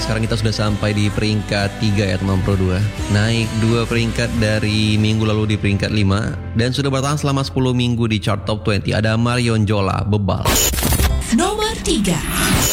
sekarang kita sudah sampai di peringkat 3 ya teman Pro 2. Naik 2 peringkat dari minggu lalu di peringkat 5 dan sudah bertahan selama 10 minggu di chart top 20. Ada Marion Jola, Bebal. Nomor 3.